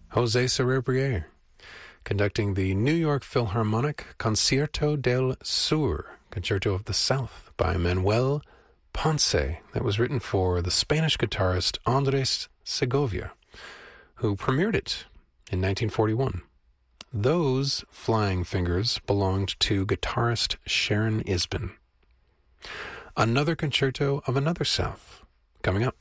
José Cerebrier, conducting the New York Philharmonic Concierto del Sur, Concerto of the South by Manuel Ponce, that was written for the Spanish guitarist Andres Segovia, who premiered it in 1941. Those flying fingers belonged to guitarist Sharon Isbin. Another concerto of another South, coming up.